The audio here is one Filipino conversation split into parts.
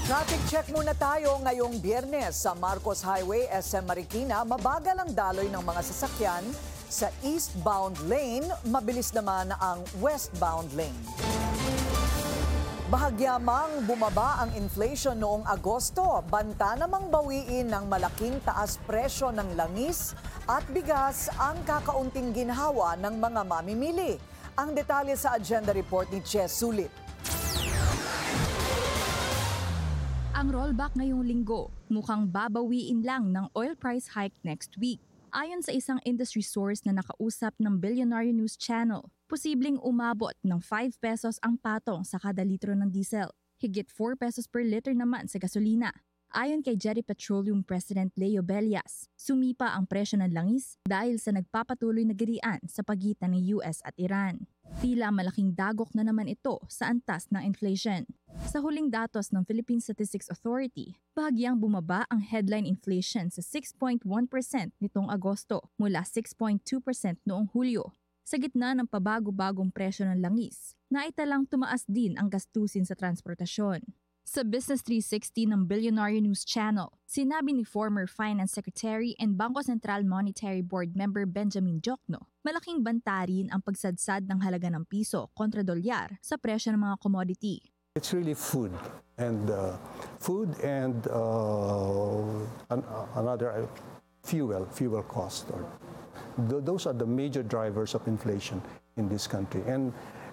Traffic check muna tayo ngayong Biyernes sa Marcos Highway, SM Marikina. Mabagal ang daloy ng mga sasakyan sa eastbound lane, mabilis naman ang westbound lane. Bahagyamang bumaba ang inflation noong Agosto, banta namang bawiin ng malaking taas presyo ng langis at bigas ang kakaunting ginhawa ng mga mamimili. Ang detalye sa agenda report ni Che Sulit. Ang rollback ngayong linggo, mukhang babawiin lang ng oil price hike next week. Ayon sa isang industry source na nakausap ng Billionaire News Channel, posibleng umabot ng 5 pesos ang patong sa kada litro ng diesel. Higit 4 pesos per liter naman sa gasolina. Ayon kay Jetty Petroleum President Leo Bellas, sumipa ang presyo ng langis dahil sa nagpapatuloy na girian sa pagitan ng US at Iran. Tila malaking dagok na naman ito sa antas ng inflation. Sa huling datos ng Philippine Statistics Authority, bahagyang bumaba ang headline inflation sa 6.1% nitong Agosto mula 6.2% noong Hulyo. Sa gitna ng pabago-bagong presyo ng langis, naitalang tumaas din ang gastusin sa transportasyon. Sa Business 360 ng Billionaire News Channel, sinabi ni former Finance Secretary and Bangko Sentral Monetary Board member Benjamin Diokno, malaking banta rin ang pagsadsad ng halaga ng piso kontra dolyar sa presyo ng mga commodity. It's really food and another fuel cost. Those are the major drivers of inflation in this country, and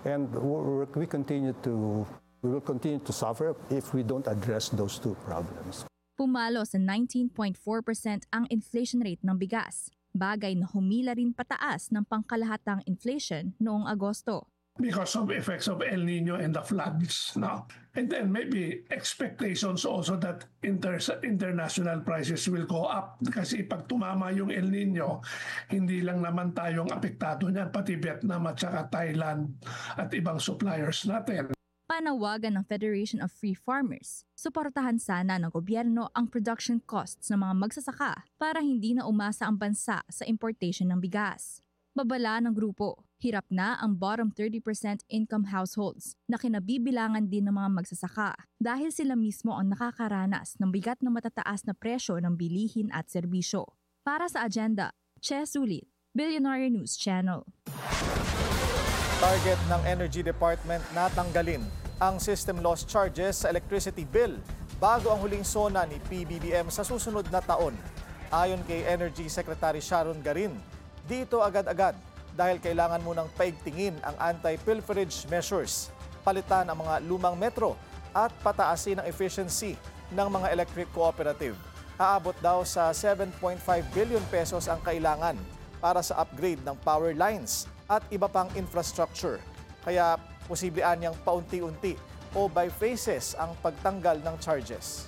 we will continue to suffer if we don't address those two problems. Pumalo sa 19.4% ang inflation rate ng bigas, bagay na humila rin pataas ng pangkalahatang inflation noong Agosto. Because of effects of El Nino and the floods now. And then maybe expectations also that international prices will go up. Kasi pag tumama yung El Nino, hindi lang naman tayong apektado niyan, pati Vietnam at saka Thailand at ibang suppliers natin. Panawagan ng Federation of Free Farmers, suportahan sana ng gobyerno ang production costs ng mga magsasaka para hindi na umasa ang bansa sa importation ng bigas. Babala ng grupo, hirap na ang bottom 30% income households na kinabibilangan din ng mga magsasaka dahil sila mismo ang nakakaranas ng bigat na matataas na presyo ng bilihin at serbisyo. Para sa agenda, Che Sulit, Billionaire News Channel. Target ng Energy Department na tanggalin ang system loss charges sa electricity bill bago ang huling sona ni PBBM sa susunod na taon. Ayon kay Energy Secretary Sharon Garin, dito agad-agad dahil kailangan munang paigtingin ang anti-pilferage measures, palitan ang mga lumang metro at pataasin ang efficiency ng mga electric cooperative. Aabot daw sa 7.5 billion pesos ang kailangan para sa upgrade ng power lines at iba pang infrastructure. Kaya posible anyang paunti-unti o by phases ang pagtanggal ng charges.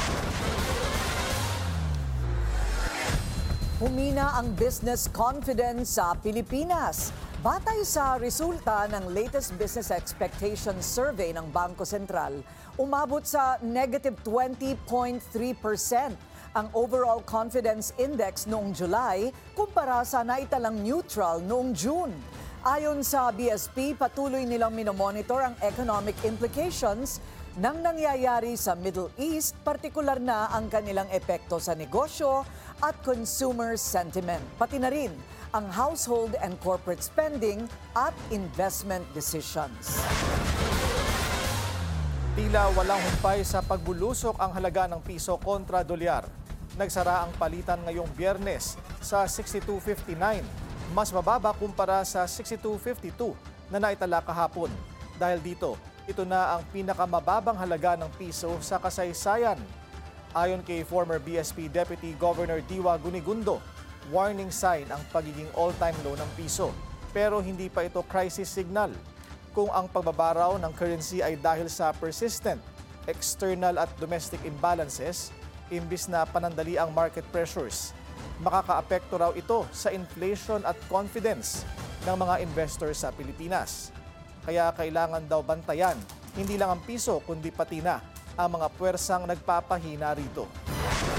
Humina ang business confidence sa Pilipinas. Batay sa resulta ng latest Business Expectations Survey ng Bangko Sentral, umabot sa negative 20.3% ang overall confidence index noong July kumpara sa naitalang neutral noong June. Ayon sa BSP, patuloy nilang minomonitor ang economic implications ng nangyayari sa Middle East, partikular na ang kanilang epekto sa negosyo at consumer sentiment, pati na rin ang household and corporate spending at investment decisions. Tila walang humpay sa pagbulusok ang halaga ng piso kontra dolyar. Nagsara ang palitan ngayong Biyernes sa 62.59, mas mababa kumpara sa 62.52 na naitala kahapon. Dahil dito, ito na ang pinakamababang halaga ng piso sa kasaysayan. Ayon kay former BSP Deputy Governor Diwa Gunigundo, warning sign ang pagiging all-time low ng piso. Pero hindi pa ito crisis signal. Kung ang pagbabaraw ng currency ay dahil sa persistent external at domestic imbalances, imbis na panandali ang market pressures, makakaapekto raw ito sa inflation at confidence ng mga investors sa Pilipinas. Kaya kailangan daw bantayan hindi lang ang piso kundi pati na ang mga puwersang nagpapahina rito.